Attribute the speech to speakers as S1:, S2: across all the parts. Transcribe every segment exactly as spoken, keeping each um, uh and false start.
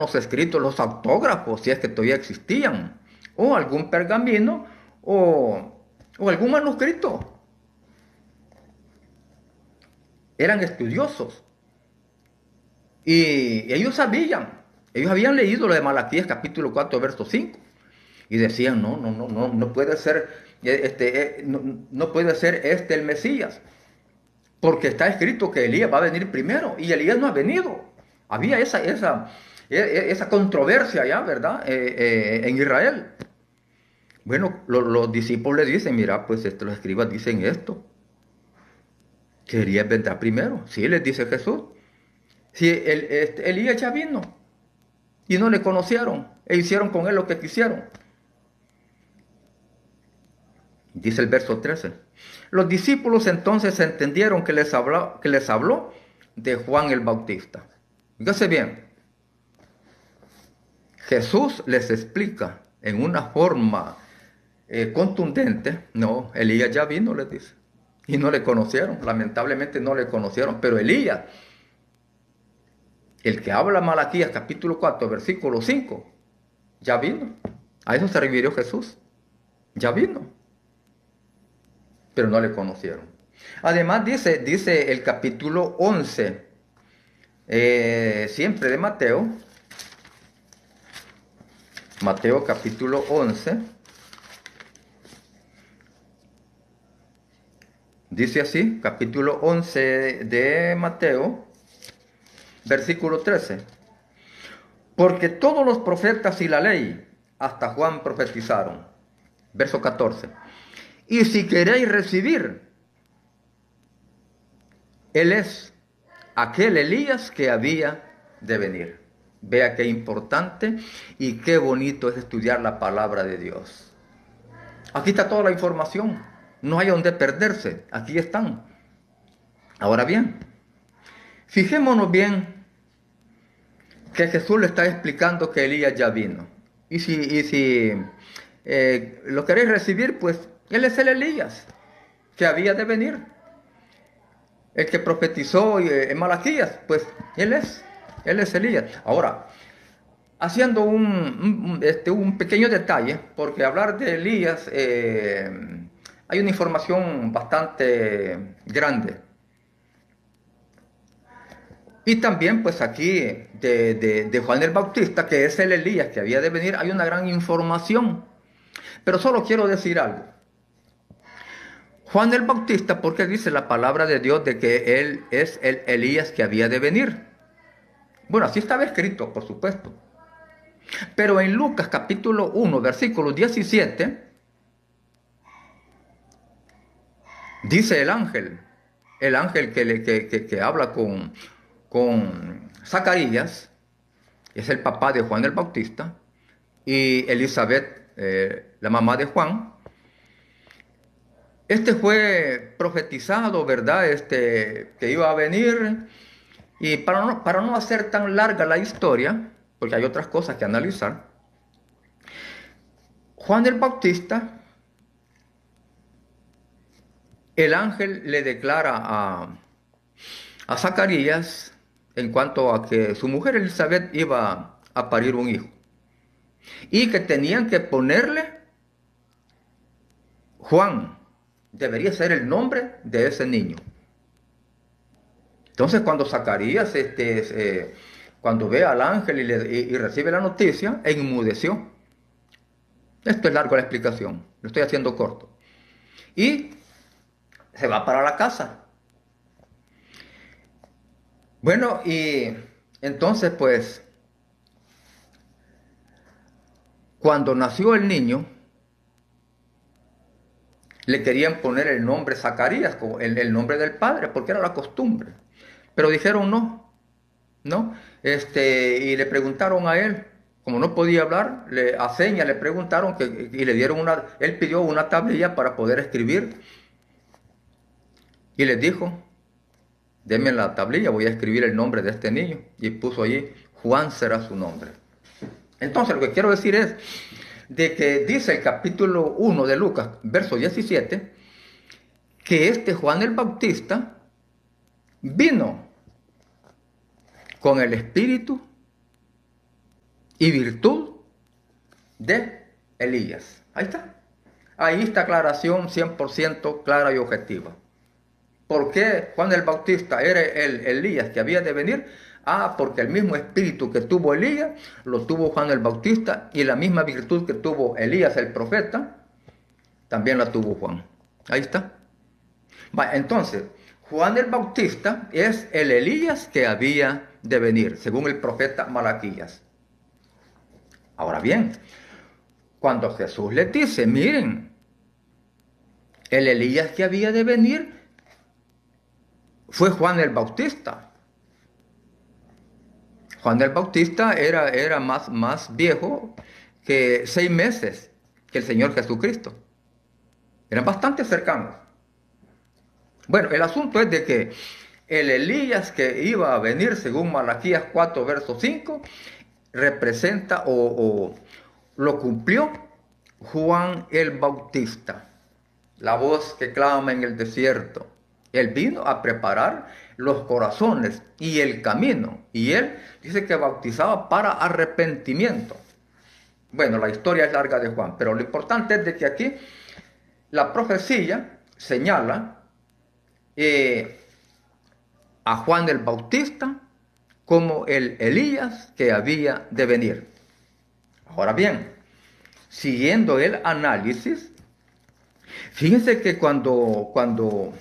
S1: los escritos, los autógrafos, si es que todavía existían, o algún pergamino, o, o algún manuscrito. Eran estudiosos. Y ellos sabían, ellos habían leído lo de Malaquías capítulo cuatro, verso cinco. Y decían, no, no, no, no, no puede ser, este, no, no puede ser este el Mesías. Porque está escrito que Elías va a venir primero. Y Elías no ha venido. Había esa, esa, esa controversia ya, ¿verdad? Eh, eh, en Israel. Bueno, lo, los discípulos le dicen, mira, pues este, los escribas dicen esto. Que Elías vendrá primero. Sí, les dice Jesús. Si el, este, Elías ya vino. Y no le conocieron. E hicieron con él lo que quisieron. Dice el verso trece. Los discípulos entonces entendieron que les habló, que les habló de Juan el Bautista. Fíjese bien. Jesús les explica en una forma eh, contundente. No, Elías ya vino, les dice. Y no le conocieron. Lamentablemente no le conocieron. Pero Elías, el que habla Malaquías capítulo cuatro, versículo cinco, ya vino. A eso se refirió Jesús. Ya vino. Pero no le conocieron. Además dice, dice el capítulo once, eh, siempre de Mateo, Mateo capítulo once, dice así, capítulo once de Mateo, versículo trece, porque todos los profetas y la ley, hasta Juan profetizaron. Verso catorce. Y si queréis recibir, él es aquel Elías que había de venir. Vea qué importante y qué bonito es estudiar la palabra de Dios. Aquí está toda la información. No hay donde perderse. Aquí están. Ahora bien, fijémonos bien que Jesús le está explicando que Elías ya vino. Y si, y si eh, lo queréis recibir, pues él es el Elías que había de venir. El que profetizó en Malaquías, pues él es, él es Elías. Ahora, haciendo un, un, este, un pequeño detalle, porque hablar de Elías, eh, hay una información bastante grande. Y también, pues aquí, de, de, de Juan el Bautista, que es el Elías que había de venir, hay una gran información. Pero solo quiero decir algo. Juan el Bautista, porque dice la palabra de Dios de que él es el Elías que había de venir. Bueno, así estaba escrito, por supuesto. Pero en Lucas capítulo uno, versículo diecisiete, dice el ángel, el ángel que, le, que, que, que habla con, con Zacarías, es el papá de Juan el Bautista, y Elizabeth, eh, la mamá de Juan. Este fue profetizado, ¿verdad? Este, que iba a venir. Y para no, para no hacer tan larga la historia, porque hay otras cosas que analizar, Juan el Bautista, el ángel le declara a, a Zacarías en cuanto a que su mujer Elizabeth iba a parir un hijo. Y que tenían que ponerle Juan. Debería ser el nombre de ese niño. Entonces cuando Zacarías, este, eh, cuando ve al ángel y, le, y, y recibe la noticia, enmudeció. Esto es largo la explicación, lo estoy haciendo corto. Y se va para la casa. Bueno, y entonces pues, cuando nació el niño, le querían poner el nombre Zacarías, el, el nombre del padre, porque era la costumbre. Pero dijeron no, no. Este, y le preguntaron a él, como no podía hablar, le, a señas le preguntaron que, y le dieron una, él pidió una tablilla para poder escribir. Y les dijo, denme la tablilla, voy a escribir el nombre de este niño. Y puso allí, Juan será su nombre. Entonces lo que quiero decir es, de que dice el capítulo uno de Lucas, verso diecisiete, que este Juan el Bautista vino con el Espíritu y virtud de Elías. Ahí está. Ahí está aclaración cien por ciento clara y objetiva. ¿Por qué Juan el Bautista era el Elías que había de venir? Ah, porque el mismo espíritu que tuvo Elías, lo tuvo Juan el Bautista, y la misma virtud que tuvo Elías el profeta, también la tuvo Juan. Ahí está. Va, entonces, Juan el Bautista es el Elías que había de venir, según el profeta Malaquías. Ahora bien, cuando Jesús les dice, miren, el Elías que había de venir fue Juan el Bautista. Juan el Bautista era, era más, más viejo que seis meses que el Señor Jesucristo. Eran bastante cercanos. Bueno, el asunto es de que el Elías que iba a venir, según Malaquías cuatro, verso cinco, representa o, o lo cumplió Juan el Bautista, la voz que clama en el desierto. Él vino a preparar los corazones y el camino, y él dice que bautizaba para arrepentimiento. Bueno, la historia es larga de Juan, pero lo importante es de que aquí la profecía señala eh, a Juan el Bautista como el Elías que había de venir. Ahora bien, siguiendo el análisis, fíjense que cuando, cuando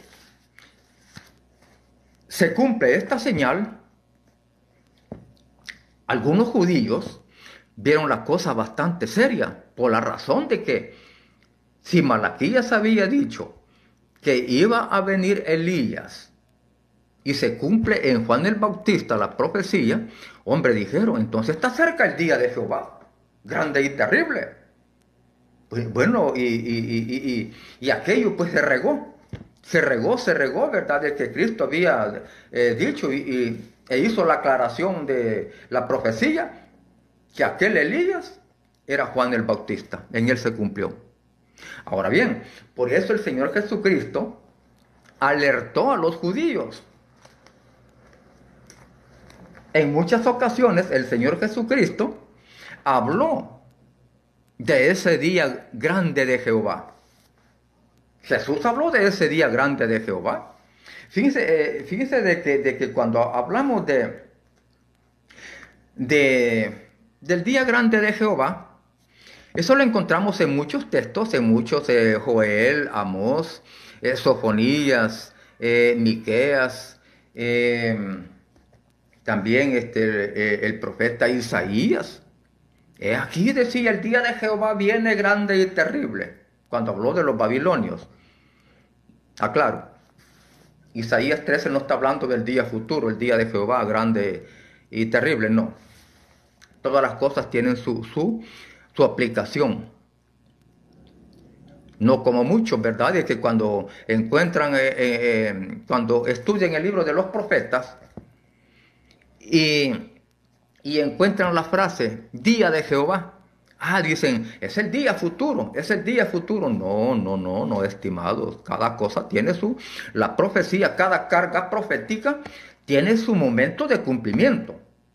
S1: se cumple esta señal, algunos judíos vieron la cosa bastante seria, por la razón de que si Malaquías había dicho que iba a venir Elías y se cumple en Juan el Bautista la profecía, hombre, dijeron, entonces está cerca el día de Jehová, grande y terrible. Pues, bueno, y, y, y, y, y aquello pues se regó, se regó, se regó, ¿verdad? De que Cristo había eh, dicho y, y, e hizo la aclaración de la profecía, que aquel Elías era Juan el Bautista, en él se cumplió. Ahora bien, por eso el Señor Jesucristo alertó a los judíos. En muchas ocasiones el Señor Jesucristo habló de ese día grande de Jehová. Jesús habló de ese día grande de Jehová. Fíjense, eh, fíjense de, que, de que cuando hablamos de, de, del día grande de Jehová, eso lo encontramos en muchos textos, en muchos, eh, Joel, Amós, eh, Sofonías, eh, Miqueas, eh, también este, eh, el profeta Isaías. Eh, aquí decía, el día de Jehová viene grande y terrible, cuando habló de los babilonios. Ah, claro, Isaías trece no está hablando del día futuro, el día de Jehová grande y terrible, no. Todas las cosas tienen su... su su aplicación. No como muchos, ¿verdad? Es que cuando encuentran, eh, eh, cuando estudian el libro de los profetas y, y encuentran la frase, día de Jehová, ah, dicen, es el día futuro, es el día futuro. No, no, no, no, estimados. Cada cosa tiene su, la profecía, cada carga profética tiene su momento de cumplimiento.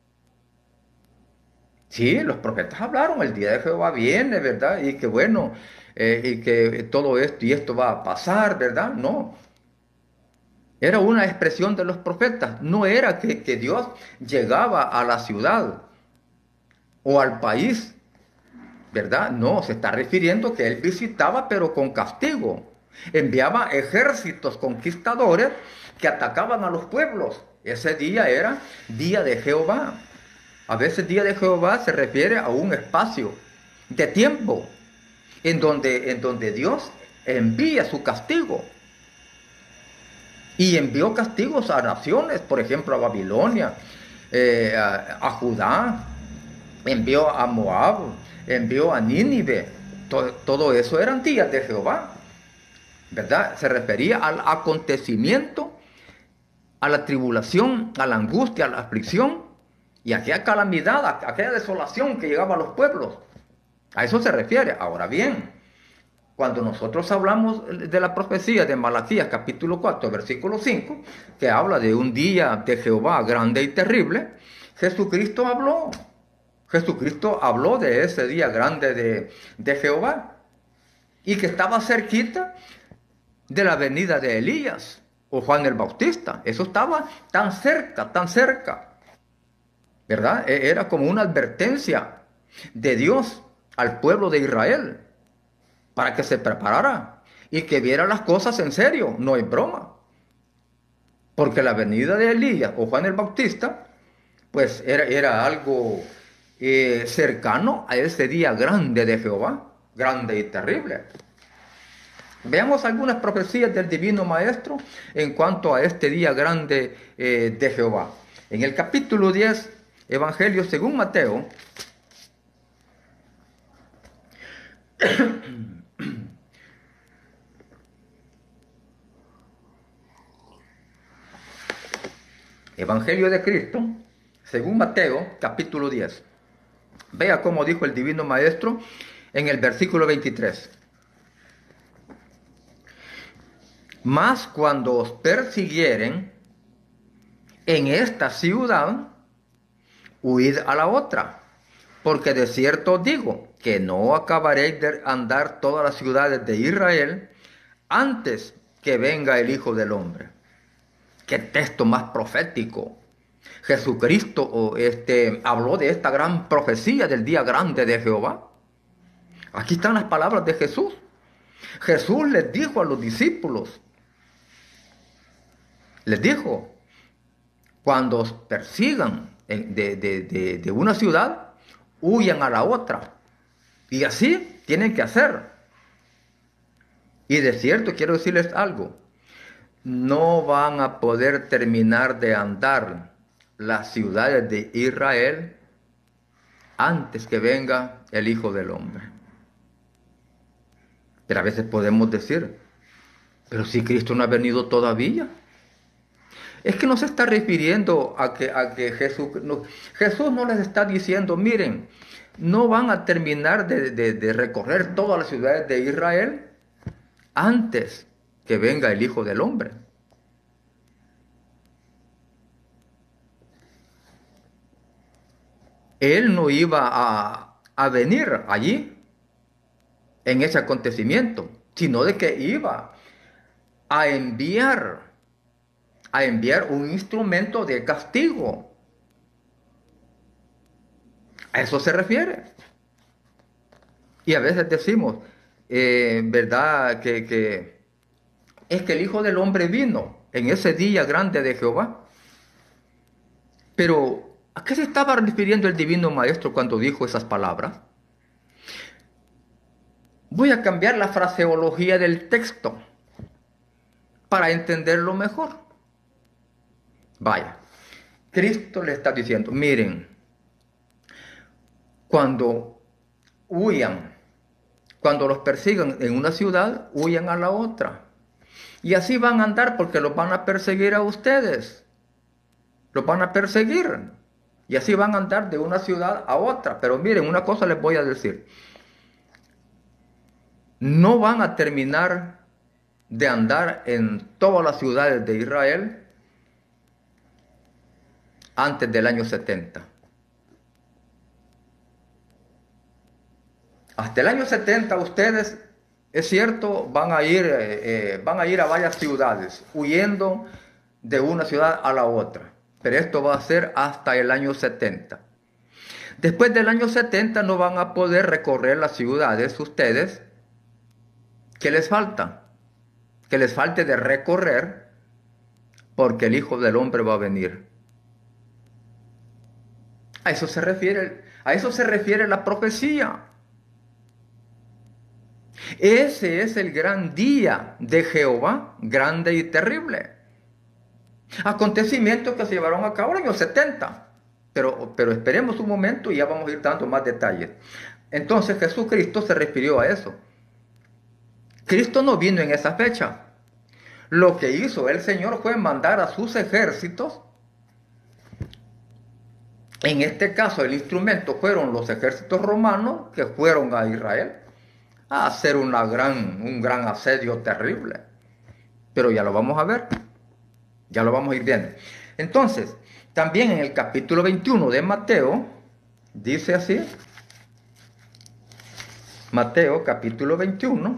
S1: Sí, los profetas hablaron, el día de Jehová viene, ¿verdad? Y que bueno, eh, y que todo esto y esto va a pasar, ¿verdad? No. Era una expresión de los profetas. No era que, que Dios llegaba a la ciudad o al país, ¿verdad? No, se está refiriendo que él visitaba, pero con castigo. Enviaba ejércitos conquistadores que atacaban a los pueblos. Ese día era día de Jehová. A veces día de Jehová se refiere a un espacio de tiempo en donde, en donde Dios envía su castigo. Y envió castigos a naciones, por ejemplo a Babilonia, eh, a, a Judá, envió a Moab, envió a Nínive. Todo, todo eso eran días de Jehová, ¿verdad? Se refería al acontecimiento, a la tribulación, a la angustia, a la aflicción, y aquella calamidad, aquella desolación que llegaba a los pueblos. A eso se refiere. Ahora bien, cuando nosotros hablamos de la profecía de Malaquías capítulo cuatro, versículo cinco, que habla de un día de Jehová grande y terrible, Jesucristo habló Jesucristo habló de ese día grande de, de Jehová y que estaba cerquita de la venida de Elías o Juan el Bautista. Eso estaba tan cerca, tan cerca, ¿verdad? Era como una advertencia de Dios al pueblo de Israel para que se preparara y que viera las cosas en serio, no es broma. Porque la venida de Elías o Juan el Bautista, pues era, era algo eh, cercano a ese día grande de Jehová, grande y terrible. Veamos algunas profecías del Divino Maestro en cuanto a este día grande eh, de Jehová. En el capítulo diez, Evangelio según Mateo, Evangelio de Cristo, según Mateo, capítulo diez. Vea cómo dijo el Divino Maestro en el versículo veintitrés. Mas cuando os persiguieren en esta ciudad, huid a la otra, porque de cierto os digo que no acabaréis de andar todas las ciudades de Israel antes que venga el Hijo del Hombre. Qué texto más profético. Jesucristo este, habló de esta gran profecía del día grande de Jehová. Aquí están las palabras de Jesús. Jesús les dijo a los discípulos, les dijo, cuando os persigan de, de, de, de una ciudad, huyan a la otra. Y así tienen que hacer. Y de cierto quiero decirles algo. No van a poder terminar de andar las ciudades de Israel antes que venga el Hijo del Hombre. Pero a veces podemos decir, pero si Cristo no ha venido todavía. Es que no se está refiriendo a que, a que Jesús, no, Jesús no les está diciendo, miren, no van a terminar de, de, de recorrer todas las ciudades de Israel antes que venga el Hijo del Hombre. Él no iba a, a venir allí en ese acontecimiento, sino de que iba a enviar, a enviar un instrumento de castigo. A eso se refiere. Y a veces decimos, eh, ¿verdad? Que, que es que el Hijo del Hombre vino en ese día grande de Jehová. Pero, ¿a qué se estaba refiriendo el Divino Maestro cuando dijo esas palabras? Voy a cambiar la fraseología del texto para entenderlo mejor. Vaya, Cristo le está diciendo, miren, cuando huyan, cuando los persigan en una ciudad, huyan a la otra. Y así van a andar porque los van a perseguir a ustedes. Los van a perseguir. Y así van a andar de una ciudad a otra. Pero miren, una cosa les voy a decir. No van a terminar de andar en todas las ciudades de Israel antes del año setenta. Hasta el año setenta ustedes, es cierto, van a ir, eh, van a ir a varias ciudades, huyendo de una ciudad a la otra. Pero esto va a ser hasta el año setenta. Después del año setenta no van a poder recorrer las ciudades ustedes. ¿Qué les falta? Que les falte de recorrer, porque el Hijo del Hombre va a venir. A eso se refiere, a eso se refiere la profecía. Ese es el gran día de Jehová, grande y terrible. Acontecimientos que se llevaron a cabo en el año setenta. Pero, pero esperemos un momento y ya vamos a ir dando más detalles. Entonces Jesucristo se refirió a eso. Cristo no vino en esa fecha. Lo que hizo el Señor fue mandar a sus ejércitos. En este caso el instrumento fueron los ejércitos romanos que fueron a Israel a hacer una gran, un gran asedio terrible. Pero ya lo vamos a ver. Ya lo vamos a ir viendo. Entonces, también en el capítulo veintiuno de Mateo, Dice así, Mateo capítulo veintiuno,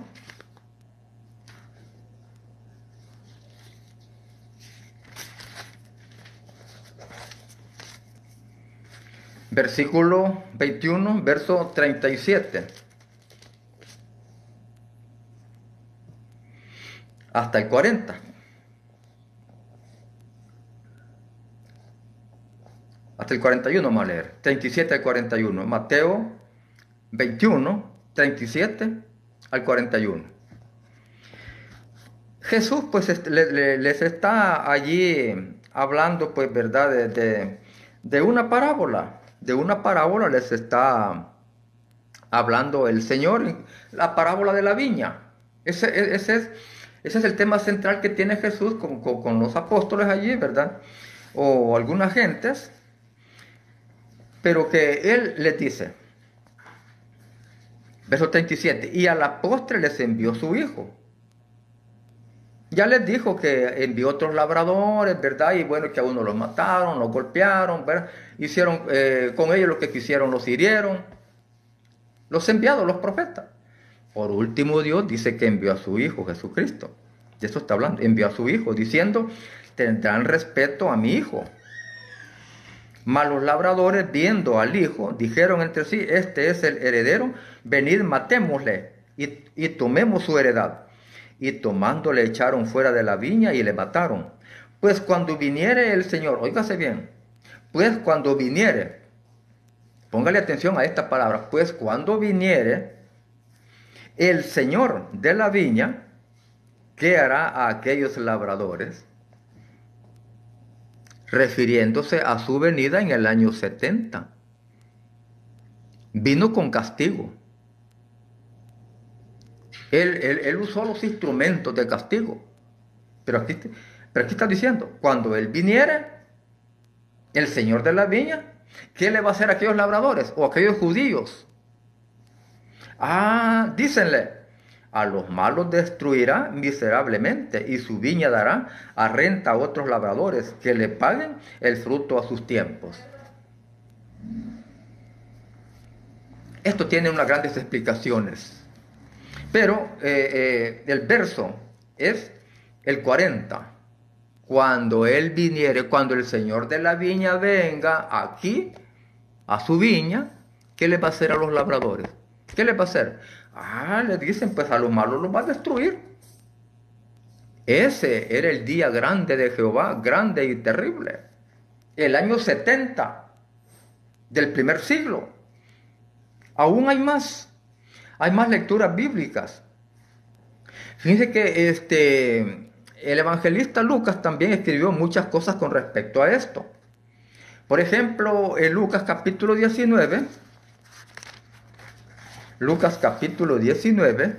S1: versículo veintiuno, verso treinta y siete. Hasta el cuarenta. Hasta el cuarenta y uno vamos a leer. treinta y siete al cuarenta y uno. Mateo veintiuno, treinta y siete al cuarenta y uno. Jesús pues le, le, les está allí hablando, pues, ¿verdad? De, de, de una parábola. De una parábola les está hablando el Señor. La parábola de la viña. Ese, ese es... Ese es el tema central que tiene Jesús con, con, con los apóstoles allí, ¿verdad? O algunas gentes. Pero que Él les dice, verso treinta y siete, y a la postre les envió su hijo. Ya les dijo que envió otros labradores, ¿verdad? Y bueno, que a uno los mataron, los golpearon, ¿verdad? Hicieron eh, con ellos lo que quisieron, los hirieron. Los enviados, los profetas. Por último, Dios dice que envió a su Hijo, Jesucristo. De eso está hablando. Envió a su Hijo, diciendo, tendrán respeto a mi Hijo. Mas los labradores, viendo al Hijo, dijeron entre sí, este es el heredero, venid, matémosle y, y tomemos su heredad. Y tomándole echaron fuera de la viña y le mataron. Pues cuando viniere el Señor, óigase bien, pues cuando viniere, póngale atención a esta palabra, pues cuando viniere el Señor de la viña, ¿qué hará a aquellos labradores? Refiriéndose a su venida en el año setenta. Vino con castigo. Él, él, él usó los instrumentos de castigo. Pero aquí, pero aquí está diciendo, cuando Él viniere, el Señor de la viña, ¿qué le va a hacer a aquellos labradores o a aquellos judíos? Ah, dícenle, a los malos destruirá miserablemente y su viña dará a renta a otros labradores que le paguen el fruto a sus tiempos. Esto tiene unas grandes explicaciones, pero eh, eh, el verso es el cuarenta. Cuando Él viniere, cuando el Señor de la viña venga aquí a su viña, ¿qué le va a hacer a los labradores? ¿Qué le va a hacer? Ah, le dicen, pues a los malos los va a destruir. Ese era el día grande de Jehová, grande y terrible. El año setenta del primer siglo. Aún hay más. Hay más lecturas bíblicas. Fíjense que este, el evangelista Lucas también escribió muchas cosas con respecto a esto. Por ejemplo, en Lucas capítulo diecinueve, Lucas capítulo diecinueve,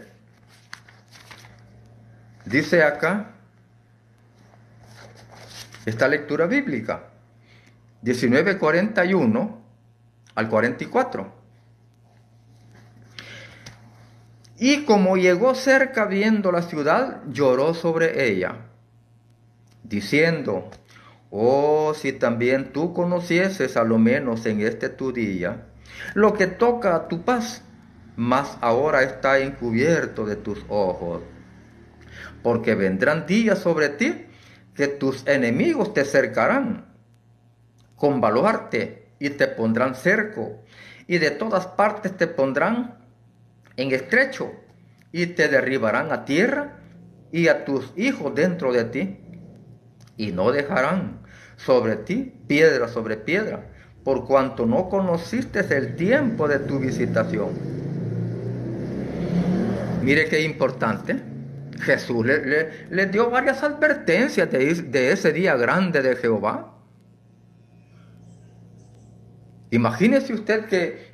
S1: dice acá, esta lectura bíblica, diecinueve, cuarenta y uno al cuarenta y cuatro. Y como llegó cerca viendo la ciudad, lloró sobre ella, diciendo, oh, si también tú conocieses a lo menos en este tu día, lo que toca a tu paz, mas ahora está encubierto de tus ojos. Porque vendrán días sobre ti que tus enemigos te cercarán con baluarte y te pondrán cerco, y de todas partes te pondrán en estrecho, y te derribarán a tierra y a tus hijos dentro de ti, y no dejarán sobre ti piedra sobre piedra, por cuanto no conociste el tiempo de tu visitación. Mire qué importante. Jesús le, le, le dio varias advertencias de, de ese día grande de Jehová. Imagínese usted que,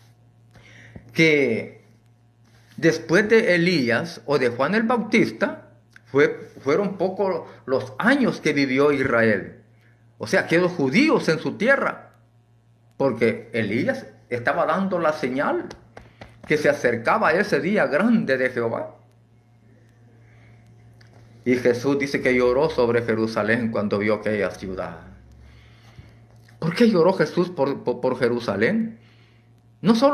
S1: que después de Elías o de Juan el Bautista, fue, fueron pocos los años que vivió Israel. O sea, quedó judíos en su tierra. Porque Elías estaba dando la señal que se acercaba ese día grande de Jehová. Y Jesús dice que lloró sobre Jerusalén cuando vio aquella ciudad. ¿Por qué lloró Jesús por, por, por Jerusalén? No solo